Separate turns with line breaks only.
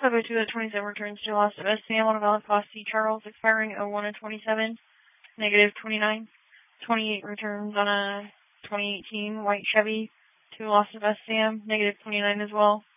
502 at 27 returns to loss of SCM on a valid cost C. Charles, expiring 01 at 27, negative 29. 28 returns on a 2018 white Chevy to loss of SCM, negative 29 as well.